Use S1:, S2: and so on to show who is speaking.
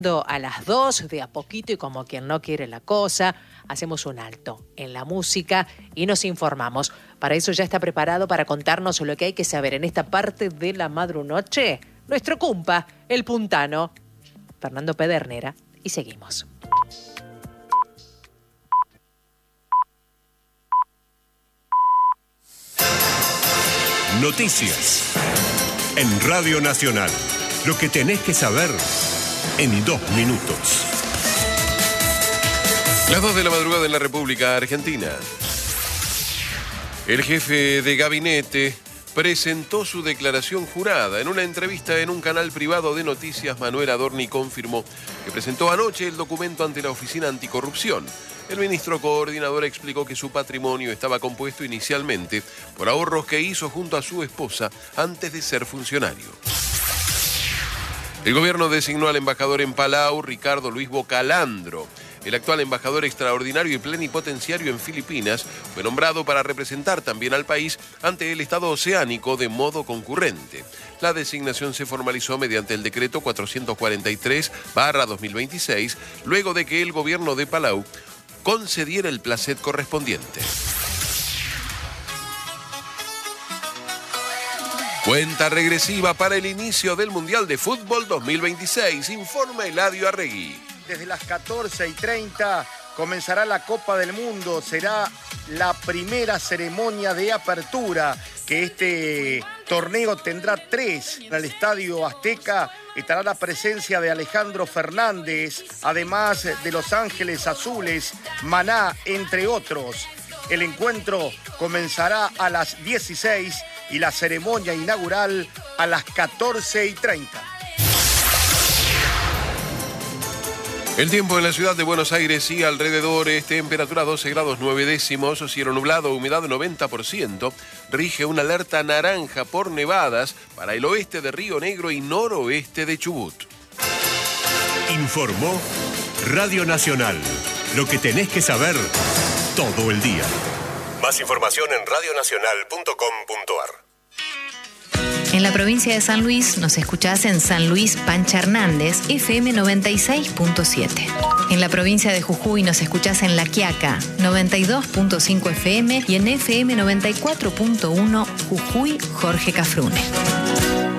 S1: A las 2, de a poquito y como quien no quiere la cosa, hacemos un alto en la música y nos informamos. Para eso ya está preparado para contarnos lo que hay que saber en esta parte de la madrunoche nuestro cumpa, el puntano, Fernando Pedernera, y seguimos.
S2: Noticias en Radio Nacional. Lo que tenés que saber en 2 minutos.
S3: Las 2 de la madrugada en la República Argentina. El jefe de gabinete presentó su declaración jurada. En una entrevista en un canal privado de noticias, Manuel Adorni confirmó que presentó anoche el documento ante la Oficina Anticorrupción. El ministro coordinador explicó que su patrimonio estaba compuesto inicialmente por ahorros que hizo junto a su esposa antes de ser funcionario. El gobierno designó al embajador en Palau, Ricardo Luis Bocalandro. El actual embajador extraordinario y plenipotenciario en Filipinas fue nombrado para representar también al país ante el Estado oceánico de modo concurrente. La designación se formalizó mediante el decreto 443/2026, luego de que el gobierno de Palau concediera el placet correspondiente. Cuenta regresiva para el inicio del Mundial de Fútbol 2026, informa Eladio Arregui.
S4: Desde las 14:30 comenzará la Copa del Mundo. Será la primera ceremonia de apertura, que este torneo tendrá 3. En el Estadio Azteca estará la presencia de Alejandro Fernández, además de Los Ángeles Azules, Maná, entre otros. El encuentro comenzará a las 16 y la ceremonia inaugural a las 14:30.
S3: El tiempo en la ciudad de Buenos Aires y alrededores, temperatura 12 grados 9 décimos, cielo nublado, humedad 90%, rige una alerta naranja por nevadas para el oeste de Río Negro y noroeste de Chubut.
S2: Informó Radio Nacional. Lo que tenés que saber todo el día. Más información en radionacional.com.ar.
S5: En la provincia de San Luis nos escuchás en San Luis Pancha Hernández, FM 96.7. En la provincia de Jujuy nos escuchás en La Quiaca, 92.5 FM y en FM 94.1 Jujuy Jorge Cafrune.